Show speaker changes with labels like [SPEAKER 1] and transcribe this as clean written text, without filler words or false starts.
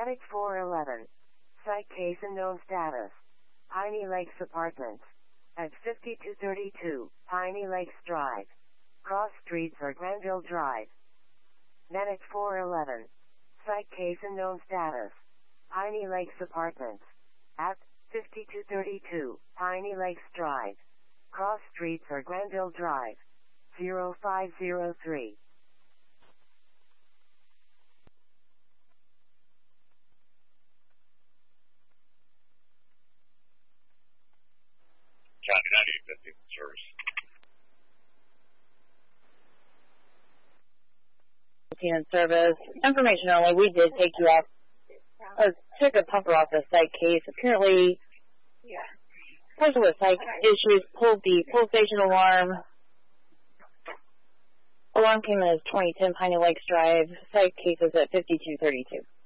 [SPEAKER 1] Medic 411. Site case unknown status. Piney Lakes Apartments. At 5232, Piney Lakes Drive. Cross streets or Granville Drive. Medic 411. Site case unknown status. Piney Lakes Apartments. At 5232, Piney Lakes Drive. Cross streets or Granville Drive. 0503.
[SPEAKER 2] County 9850 service.
[SPEAKER 3] Service. Information only, we did take you off, took a pumper off the site case. Apparently, person with site issues pulled the pull station alarm. Alarm came in as 2010 Piney Lakes Drive. Site case is at 5232.